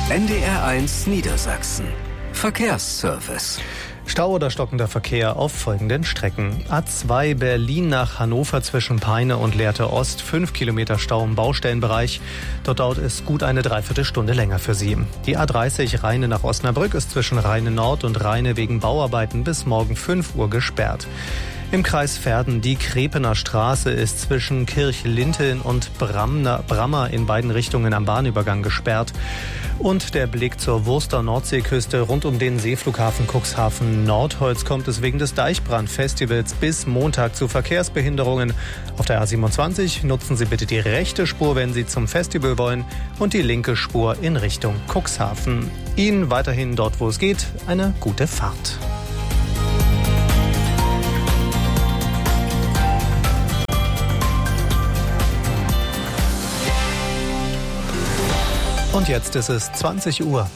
NDR1 Niedersachsen. Verkehrsservice. Stau oder stockender Verkehr auf folgenden Strecken. A2 Berlin nach Hannover zwischen Peine und Lehrte Ost. 5 Kilometer Stau im Baustellenbereich. Dort dauert es gut eine Dreiviertelstunde länger für Sie. Die A30 Rheine nach Osnabrück ist zwischen Rheine Nord und Rheine wegen Bauarbeiten bis morgen 5 Uhr gesperrt. Im Kreis Verden die Krepener Straße ist zwischen Kirchlinteln und Brammer in beiden Richtungen am Bahnübergang gesperrt. Und der Blick zur Wurster Nordseeküste rund um den Seeflughafen Cuxhaven Nordholz kommt es wegen des Deichbrand-Festivals bis Montag zu Verkehrsbehinderungen. Auf der A27 nutzen Sie bitte die rechte Spur, wenn Sie zum Festival wollen, und die linke Spur in Richtung Cuxhaven. Ihnen weiterhin dort, wo es geht, eine gute Fahrt. Und jetzt ist es 20 Uhr.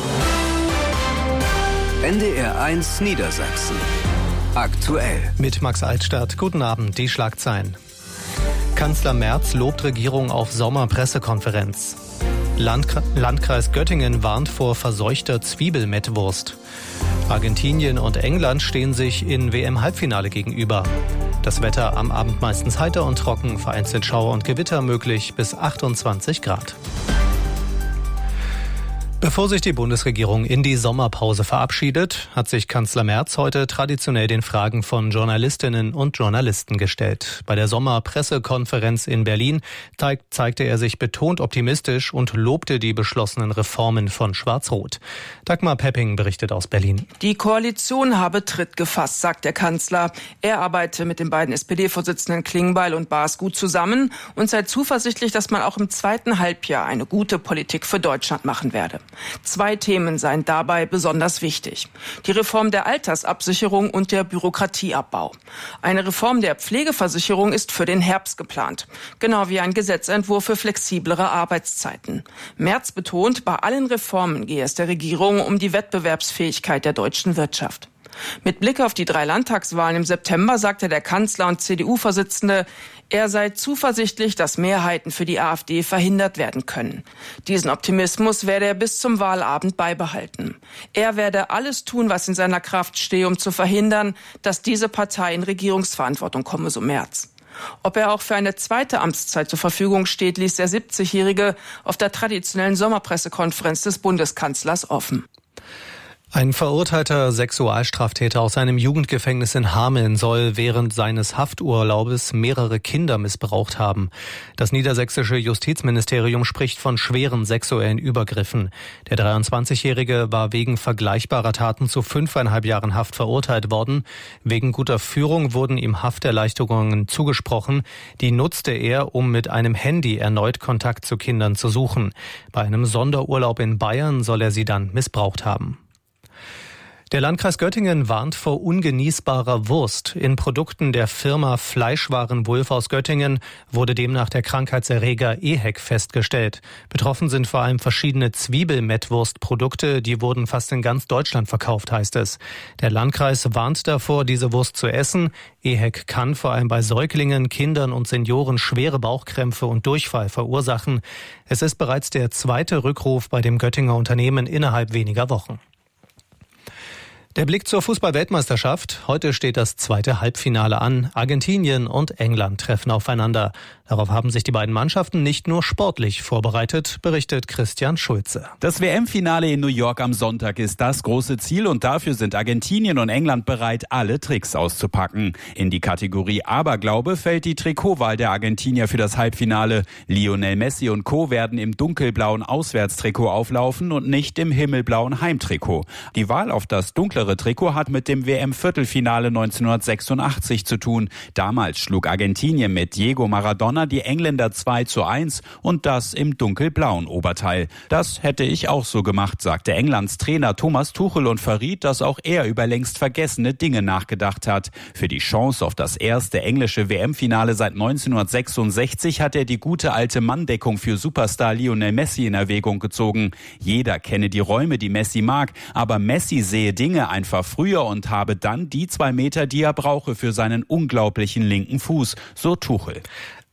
NDR1 Niedersachsen. Aktuell. Mit Max Altstadt. Guten Abend, die Schlagzeilen. Kanzler Merz lobt Regierung auf Sommerpressekonferenz. Landkreis Göttingen warnt vor verseuchter Zwiebelmettwurst. Argentinien und England stehen sich in WM-Halbfinale gegenüber. Das Wetter am Abend meistens heiter und trocken, vereinzelt Schauer und Gewitter möglich bis 28 Grad. Bevor sich die Bundesregierung in die Sommerpause verabschiedet, hat sich Kanzler Merz heute traditionell den Fragen von Journalistinnen und Journalisten gestellt. Bei der Sommerpressekonferenz in Berlin zeigte er sich betont optimistisch und lobte die beschlossenen Reformen von Schwarz-Rot. Dagmar Pepping berichtet aus Berlin. Die Koalition habe Tritt gefasst, sagt der Kanzler. Er arbeite mit den beiden SPD-Vorsitzenden Klingbeil und Baas gut zusammen und sei zuversichtlich, dass man auch im zweiten Halbjahr eine gute Politik für Deutschland machen werde. 2 Themen seien dabei besonders wichtig. Die Reform der Altersabsicherung und der Bürokratieabbau. Eine Reform der Pflegeversicherung ist für den Herbst geplant. Genau wie ein Gesetzentwurf für flexiblere Arbeitszeiten. Merz betont, bei allen Reformen gehe es der Regierung um die Wettbewerbsfähigkeit der deutschen Wirtschaft. Mit Blick auf die 3 Landtagswahlen im September sagte der Kanzler und CDU-Vorsitzende, er sei zuversichtlich, dass Mehrheiten für die AfD verhindert werden können. Diesen Optimismus werde er bis zum Wahlabend beibehalten. Er werde alles tun, was in seiner Kraft stehe, um zu verhindern, dass diese Partei in Regierungsverantwortung komme, so Merz. Ob er auch für eine zweite Amtszeit zur Verfügung steht, ließ der 70-Jährige auf der traditionellen Sommerpressekonferenz des Bundeskanzlers offen. Ein verurteilter Sexualstraftäter aus einem Jugendgefängnis in Hameln soll während seines Hafturlaubes mehrere Kinder missbraucht haben. Das niedersächsische Justizministerium spricht von schweren sexuellen Übergriffen. Der 23-Jährige war wegen vergleichbarer Taten zu 5,5 Jahren Haft verurteilt worden. Wegen guter Führung wurden ihm Hafterleichterungen zugesprochen. Die nutzte er, um mit einem Handy erneut Kontakt zu Kindern zu suchen. Bei einem Sonderurlaub in Bayern soll er sie dann missbraucht haben. Der Landkreis Göttingen warnt vor ungenießbarer Wurst. In Produkten der Firma Fleischwaren Wulf aus Göttingen wurde demnach der Krankheitserreger EHEC festgestellt. Betroffen sind vor allem verschiedene Zwiebelmettwurstprodukte, die wurden fast in ganz Deutschland verkauft, heißt es. Der Landkreis warnt davor, diese Wurst zu essen. EHEC kann vor allem bei Säuglingen, Kindern und Senioren schwere Bauchkrämpfe und Durchfall verursachen. Es ist bereits der 2. Rückruf bei dem Göttinger Unternehmen innerhalb weniger Wochen. Der Blick zur Fußball-Weltmeisterschaft. Heute steht das 2. Halbfinale an. Argentinien und England treffen aufeinander. Darauf haben sich die beiden Mannschaften nicht nur sportlich vorbereitet, berichtet Christian Schulze. Das WM-Finale in New York am Sonntag ist das große Ziel und dafür sind Argentinien und England bereit, alle Tricks auszupacken. In die Kategorie Aberglaube fällt die Trikotwahl der Argentinier für das Halbfinale. Lionel Messi und Co. werden im dunkelblauen Auswärtstrikot auflaufen und nicht im himmelblauen Heimtrikot. Die Wahl auf das dunklere Trikot hat mit dem WM-Viertelfinale 1986 zu tun. Damals schlug Argentinien mit Diego Maradona die Engländer 2:1 und das im dunkelblauen Oberteil. Das hätte ich auch so gemacht, sagte Englands Trainer Thomas Tuchel und verriet, dass auch er über längst vergessene Dinge nachgedacht hat. Für die Chance auf das erste englische WM-Finale seit 1966 hat er die gute alte Manndeckung für Superstar Lionel Messi in Erwägung gezogen. Jeder kenne die Räume, die Messi mag, aber Messi sehe Dinge einfach früher und habe dann die 2 Meter, die er brauche für seinen unglaublichen linken Fuß, so Tuchel.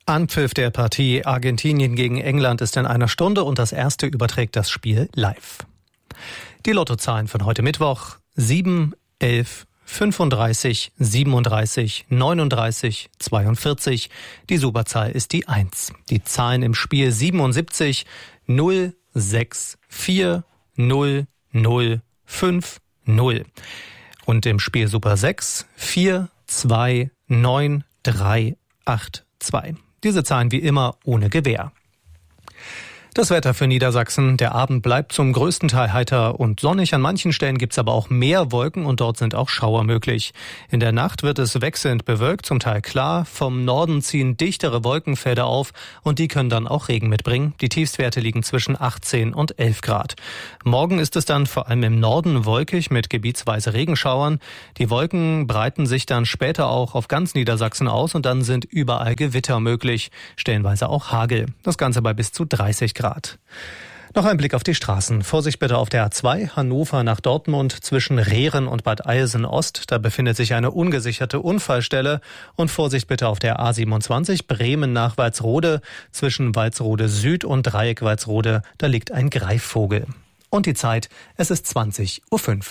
Anpfiff der Partie Argentinien gegen England ist in einer Stunde und das erste überträgt das Spiel live. Die Lottozahlen von heute Mittwoch: 7, 11, 35, 37, 39, 42. Die Superzahl ist die 1. Die Zahlen im Spiel: 77, 0, 6, 4, 0, 0, 5, 0. Und im Spiel Super 6, 4, 2, 9, 3, 8, 2. Diese Zahlen wie immer ohne Gewähr. Das Wetter für Niedersachsen: Der Abend bleibt zum größten Teil heiter und sonnig. An manchen Stellen gibt es aber auch mehr Wolken und dort sind auch Schauer möglich. In der Nacht wird es wechselnd bewölkt, zum Teil klar. Vom Norden ziehen dichtere Wolkenfelder auf und die können dann auch Regen mitbringen. Die Tiefstwerte liegen zwischen 18 und 11 Grad. Morgen ist es dann vor allem im Norden wolkig mit gebietsweise Regenschauern. Die Wolken breiten sich dann später auch auf ganz Niedersachsen aus und dann sind überall Gewitter möglich, stellenweise auch Hagel. Das Ganze bei bis zu 30 Grad. Noch ein Blick auf die Straßen. Vorsicht bitte auf der A2 Hannover nach Dortmund zwischen Rehren und Bad Eilsen-Ost. Da befindet sich eine ungesicherte Unfallstelle. Und Vorsicht bitte auf der A27 Bremen nach Walsrode zwischen Walsrode Süd und Dreieck Walsrode. Da liegt ein Greifvogel. Und die Zeit: es ist 20:05 Uhr.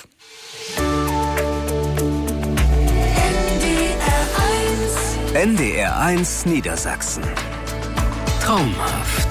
NDR 1 Niedersachsen. Traumhaft.